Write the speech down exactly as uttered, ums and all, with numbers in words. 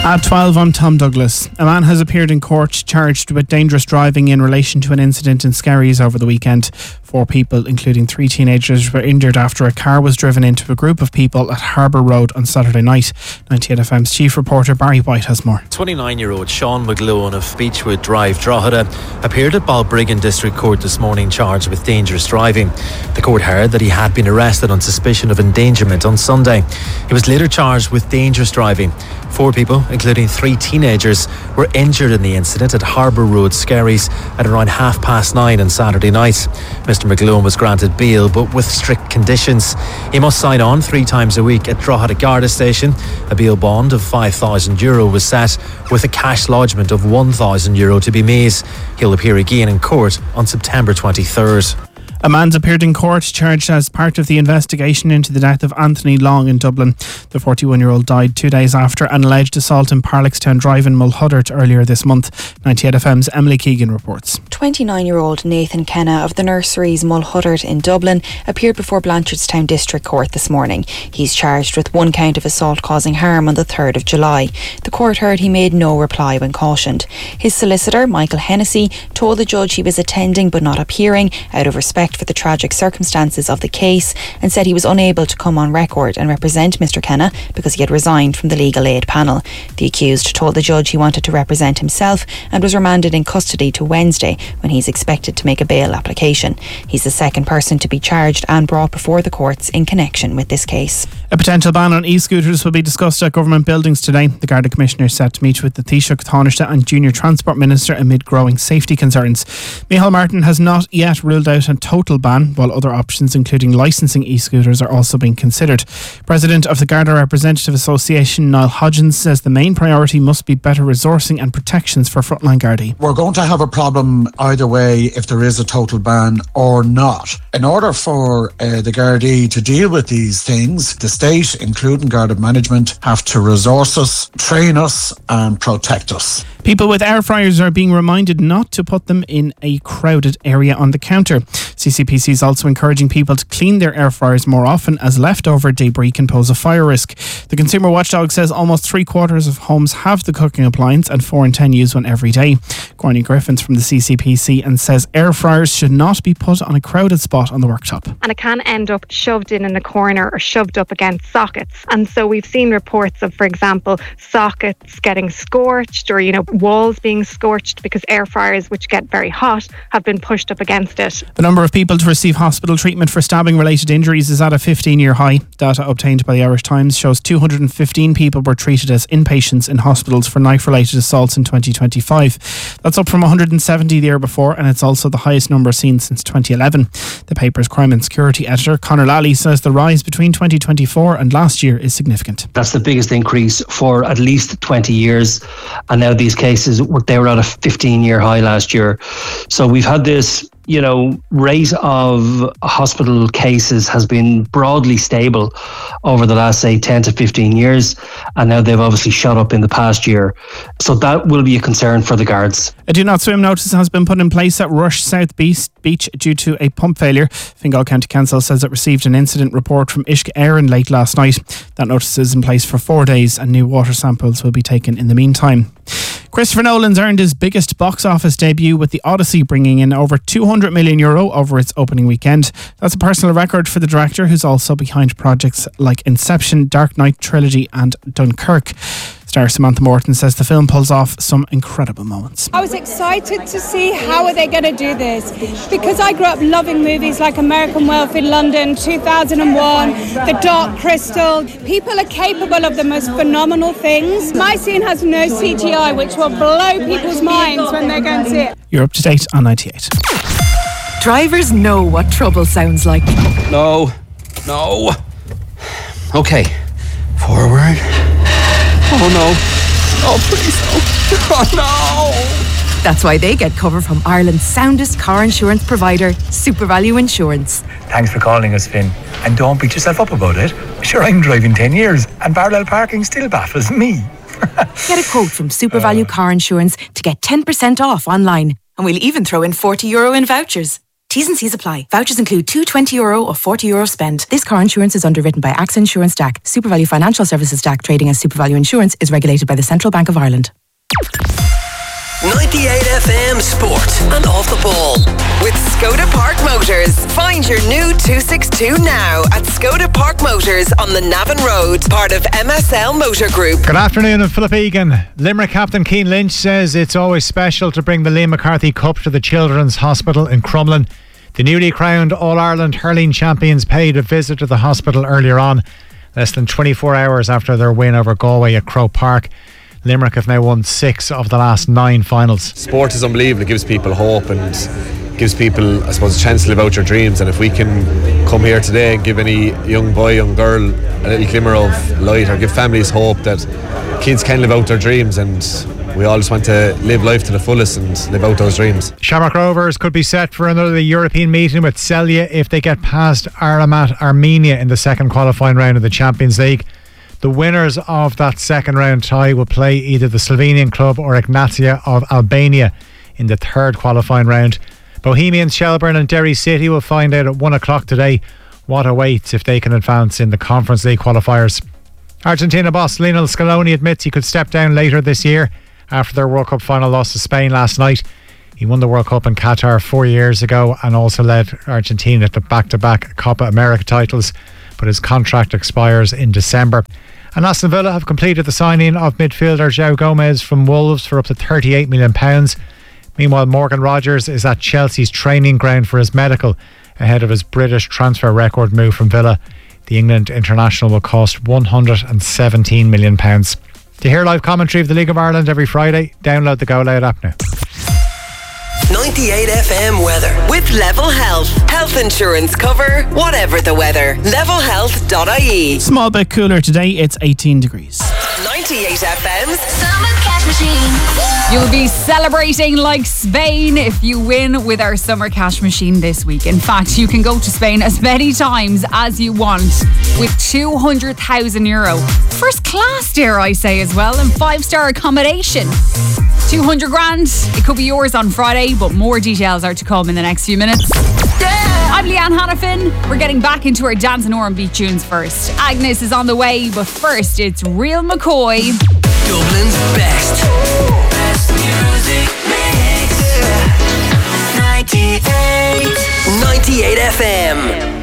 At twelve, I'm Tom Douglas. A man has appeared in court charged with dangerous driving in relation to an incident in Skerries over the weekend. Four people, including three teenagers, were injured after a car was driven into a group of people at Harbour Road on Saturday night. ninety-eight F M's chief reporter Barry White has more. twenty-nine-year-old Sean McGlowan of Beechwood Drive, Drogheda, appeared at Balbriggan District Court this morning charged with dangerous driving. The court heard that he had been arrested on suspicion of endangerment on Sunday. He was later charged with dangerous driving. Four people, including three teenagers, were injured in the incident at Harbour Road, Skerries, at around half past nine on Saturday night. Mister McGlowan was granted bail, but with strict conditions. He must sign on three times a week at Drogheda Garda Station. A bail bond of five thousand euro was set, with a cash lodgement of one thousand euro to be made. He'll appear again in court on September twenty-third. A man's appeared in court charged as part of the investigation into the death of Anthony Long in Dublin. The forty-one-year-old died two days after an alleged assault in Parlickstown Drive in Mulhuddart earlier this month. ninety-eight F M's Emily Keegan reports. twenty-nine-year-old Nathan Kenna of the Nurseries Mulhuddart in Dublin appeared before Blanchardstown District Court this morning. He's charged with one count of assault causing harm on the third of July. The court heard he made no reply when cautioned. His solicitor, Michael Hennessy, told the judge he was attending but not appearing out of respect for the tragic circumstances of the case, and said he was unable to come on record and represent Mister Kenna because he had resigned from the legal aid panel. The accused told the judge he wanted to represent himself and was remanded in custody to Wednesday, when he's expected to make a bail application. He's the second person to be charged and brought before the courts in connection with this case. A potential ban on e-scooters will be discussed at government buildings today. The Garda Commissioner is set to meet with the Taoiseach, Taoiseach and Junior Transport Minister amid growing safety concerns. Micheál Martin has not yet ruled out a total ban, while other options including licensing e-scooters are also being considered. President of the Garda Representative Association, Niall Hodgins, says the main priority must be better resourcing and protections for frontline Gardaí. We're going to have a problem either way if there is a total ban or not. In order for uh, the Gardaí to deal with these things, the state, including Garda management, have to resource us, train us and protect us. People with air fryers are being reminded not to put them in a crowded area on the counter. C C P C is also encouraging people to clean their air fryers more often, as leftover debris can pose a fire risk. The Consumer Watchdog says almost three quarters of homes have the cooking appliance and four in ten use one every day. Gráinne Griffiths from the C C P C and says air fryers should not be put on a crowded spot on the worktop. And it can end up shoved in in a corner or shoved up against sockets. And so we've seen reports of, for example, sockets getting scorched, or, you know, walls being scorched because air fryers, which get very hot, have been pushed up against it. The number of people to receive hospital treatment for stabbing related injuries is at a fifteen year high. Data obtained by the Irish Times shows two hundred fifteen people were treated as inpatients in hospitals for knife related assaults in twenty twenty-five. That's up from one hundred seventy the year before, and it's also the highest number seen since twenty eleven. The paper's crime and security editor Conor Lally says the rise between twenty twenty-four and last year is significant. That's the biggest increase for at least twenty years, and now these cases, they were at a fifteen year high last year. So we've had this, you know, rate of hospital cases has been broadly stable over the last, say, ten to fifteen years, and now they've obviously shot up in the past year. So that will be a concern for the guards. A do not swim notice has been put in place at Rush South Beach due to a pump failure. Fingal County Council says it received an incident report from Uisce Éireann late last night. That notice is in place for four days and new water samples will be taken in the meantime. Christopher Nolan's earned his biggest box office debut with The Odyssey, bringing in over two hundred million euro over its opening weekend. That's a personal record for the director, who's also behind projects like Inception, Dark Knight Trilogy and Dunkirk. Star Samantha Morton says the film pulls off some incredible moments. I was excited to see how are they going to do this, because I grew up loving movies like American Wealth in London, two thousand one, The Dark Crystal. People are capable of the most phenomenal things. My scene has no C G I, which will blow people's minds when they go and see it. You're up to date on ninety-eight. Drivers know what trouble sounds like. No, no. Okay, forward. Oh no. Oh please no. Oh no. That's why they get cover from Ireland's soundest car insurance provider, SuperValu Insurance. Thanks for calling us, Finn. And don't beat yourself up about it. Sure, I'm driving ten years and parallel parking still baffles me. Get a quote from SuperValu uh, Car Insurance to get ten percent off online. And we'll even throw in forty euro in vouchers. T's and C's apply. Vouchers include two twenty euro or forty euro spend. This car insurance is underwritten by AXA Insurance D A C. SuperValue Financial Services D A C trading as SuperValue Insurance is regulated by the Central Bank of Ireland. ninety-eight F M Sport and Off the Ball with Skoda Park Motors. Find your new two sixty-two now at Skoda Park Motors on the Navan Road, part of M S L Motor Group. Good afternoon, I'm Philip Egan. Limerick captain Keane Lynch says it's always special to bring the Liam McCarthy Cup to the Children's Hospital in Crumlin. The newly crowned All-Ireland hurling champions paid a visit to the hospital earlier on, less than twenty-four hours after their win over Galway at Croke Park. Limerick have now won six of the last nine finals. Sport is unbelievable. It gives people hope and gives people, I suppose, a chance to live out your dreams. And if we can come here today and give any young boy, young girl a little glimmer of light, or give families hope that kids can live out their dreams, and we all just want to live life to the fullest and live out those dreams. Shamrock Rovers could be set for another European meeting with Celje if they get past Aramat Armenia in the second qualifying round of the Champions League. The winners of that second round tie will play either the Slovenian club or Ignatia of Albania in the third qualifying round. Bohemians, Shelbourne and Derry City will find out at one o'clock today what awaits if they can advance in the Conference League qualifiers. Argentina boss Lionel Scaloni admits he could step down later this year after their World Cup final loss to Spain last night. He won the World Cup in Qatar four years ago and also led Argentina to back-to-back Copa America titles, but his contract expires in December. And Aston Villa have completed the signing of midfielder João Gomez from Wolves for up to thirty-eight million pounds. Meanwhile, Morgan Rogers is at Chelsea's training ground for his medical ahead of his British transfer record move from Villa. The England international will cost one hundred seventeen million pounds. To hear live commentary of the League of Ireland every Friday, download the Go Loud app now. ninety-eight F M weather with Level Health. Health insurance cover, whatever the weather. level health dot I E. Small bit cooler today, it's eighteen degrees. ninety-eight F M's Summer Cash Machine. You'll be celebrating like Spain if you win with our Summer Cash Machine this week. In fact, you can go to Spain as many times as you want with two hundred thousand euro. First class, dare I say, as well, and five-star accommodation. two hundred grand, it could be yours on Friday, but more details are to come in the next few minutes. Yeah. I'm Leanne Hannafin. We're getting back into our dance and R and B tunes first. Agnes is on the way, but first it's Real McCoy. Dublin's best. Best music mix. ninety-eight. ninety-eight F M.